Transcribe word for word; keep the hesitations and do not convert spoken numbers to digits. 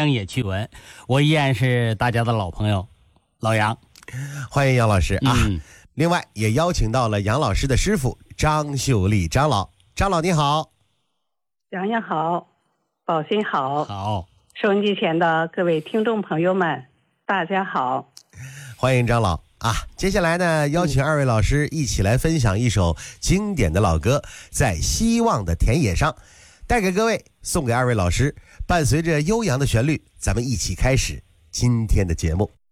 乡野趣闻，我依然是大家的老朋友老杨。 欢迎杨老师啊、 嗯、 另外也邀请到了杨老师的师傅张秀丽张老。张老你好。 杨洋好，宝鑫好， 好， 收音机前的各位听众朋友们大家好。 欢迎张老啊！接下来呢，邀请二位老师一起来分享一首经典的老歌《在希望的田野上》，带给各位，送给二位老师。伴随着悠扬的旋律，咱们一起开始今天的节目。